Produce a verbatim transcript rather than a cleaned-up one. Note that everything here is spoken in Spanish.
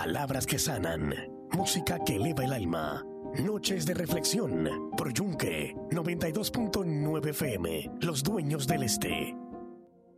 Palabras que sanan. Música que eleva el alma. Noches de reflexión. Por Yunque noventa y dos punto nueve F M. Los dueños del este.